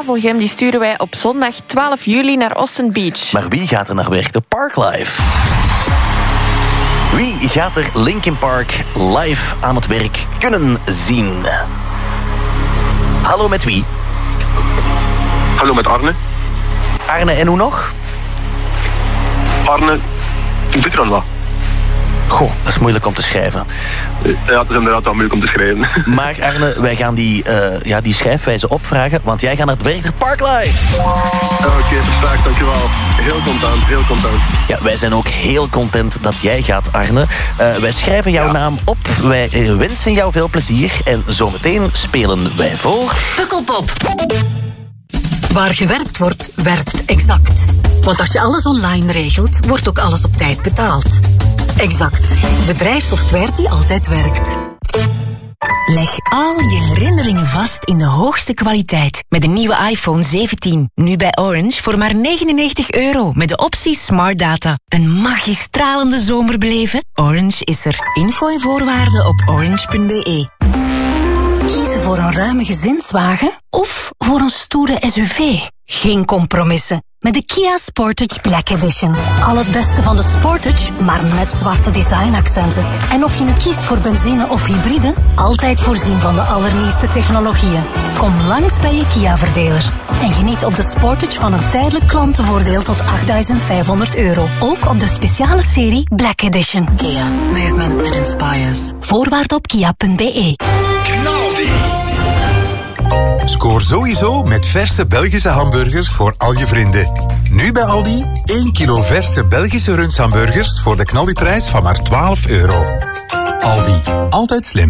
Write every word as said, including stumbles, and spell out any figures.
Tafelgem die sturen wij op zondag twaalf juli naar Austin Beach. Maar wie gaat er naar werk? De Parklife. Wie gaat er Linkin Park live aan het werk kunnen zien? Hallo, met wie? Hallo, met Arne. Arne, en hoe nog? Arne Vitranla. Goh, dat is moeilijk om te schrijven. Ja, het is inderdaad wel moeilijk om te schrijven. Maar Arne, wij gaan die, uh, ja, die schrijfwijze opvragen, want jij gaat naar het werk naar Parklife. Oké, okay, perfect, dankjewel. Heel content, heel content. Ja, wij zijn ook heel content dat jij gaat, Arne. Uh, wij schrijven jouw ja. naam op, wij uh, wensen jou veel plezier en zometeen spelen wij voor... Pukkelpop. Waar gewerkt wordt, werkt Exact. Want als je alles online regelt, wordt ook alles op tijd betaald. Exact. Bedrijfssoftware die altijd werkt. Leg al je herinneringen vast in de hoogste kwaliteit. Met de nieuwe iPhone zeventien. Nu bij Orange voor maar negenennegentig euro. Met de optie Smart Data. Een magistralende zomer beleven? Orange is er. Info en voorwaarden op orange punt b e. Kiezen voor een ruime gezinswagen of voor een stoere S U V? Geen compromissen. Met de Kia Sportage Black Edition. Al het beste van de Sportage, maar met zwarte designaccenten. En of je nu kiest voor benzine of hybride, altijd voorzien van de allernieuwste technologieën. Kom langs bij je Kia-verdeler. En geniet op de Sportage van een tijdelijk klantenvoordeel tot achtduizend vijfhonderd euro. Ook op de speciale serie Black Edition. Kia. Movement that inspires. Voorwaarden op kia punt b e. Scoor sowieso met verse Belgische hamburgers voor al je vrienden. Nu bij Aldi één kilo verse Belgische rundshamburgers voor de knaldiprijs van maar twaalf euro. Aldi, altijd slim.